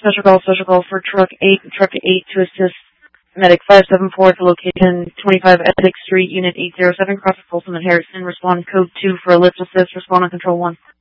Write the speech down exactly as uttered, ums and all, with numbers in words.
Special call, special call for truck eight, truck eight to assist medic five seven four to location twenty-five Essex Street, unit eight zero seven, cross Folsom and Harrison. Respond code two for a lift assist. Respond on control one.